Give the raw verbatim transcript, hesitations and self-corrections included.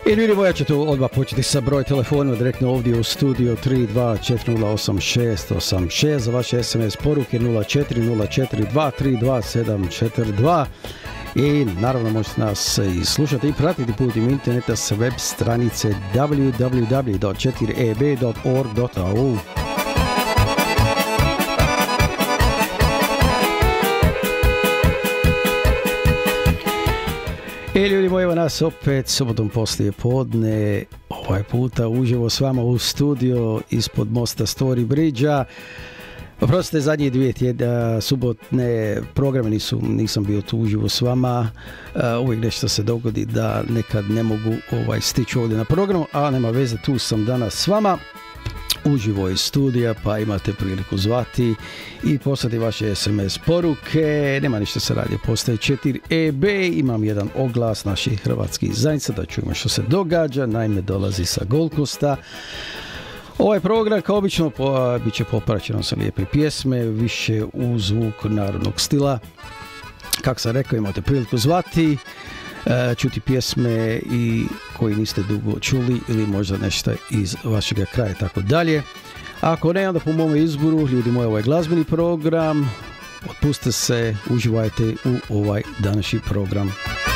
I ljudi moja ćete odmah početi sa broj telefonima direktno ovdje u studiju tri dva četiri nula osam šest osam šest, za vaše es em es poruke nula četiri nula četiri dva tri dva sedam četiri dva i naravno možete nas i slušati i pratiti putem interneta sa web stranice w w w dot četiri e b dot org dot a u. I ljudi moji, evo nas opet subotom poslije podne, ovaj puta uživo s vama u studio ispod mosta Story Bridge-a. Oprostite, zadnje dvije tjedna subotne programe nisu, nisam bio tu uživo s vama. Uh, uvijek nešto se dogodi da nekad ne mogu ovaj, stići ovdje na programu, a nema veze, tu sam danas s vama. Uživo iz studija, pa imate priliku zvati i poslati vaše es em es poruke. Nema ništa se radi, postaje četiri e be. Imam jedan oglas naših hrvatskih zajednica da čujemo što se događa. Naime, dolazi sa Gold Coasta. Ovaj program, kao obično, po, bit će popraćeno sa lijepe pjesme, više u zvuku narodnog stila. Kako sam rekao, imate priliku zvati, čuti pjesme i koji niste dugo čuli ili možda nešto iz vašeg kraja i tako dalje. Ako ne, onda po mom izboru, ljudi moji, ovaj glazbeni program, otpustite se, uživajte u ovaj današnji program.